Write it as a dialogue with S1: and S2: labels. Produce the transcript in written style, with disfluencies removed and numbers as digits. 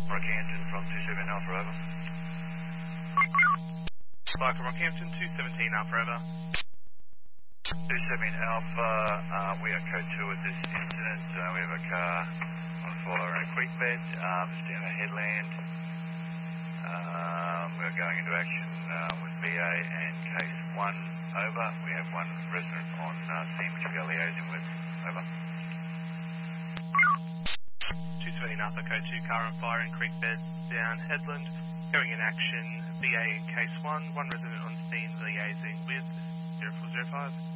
S1: Rockhampton from 27 Alpha, over.
S2: Barker Rockhampton, 217 Alpha, over.
S1: 27 Alpha, we are code 2 at this incident. We have a car on a fall over in a creek bed, just down a headland. We're going into action with BA and case 1, over. We have one resident on scene which we are liaising with, over.
S2: 217 Alpha, code 2, car on fire in creek bed, down headland. Going in action, BA in case 1, one resident on scene liaising with 0405.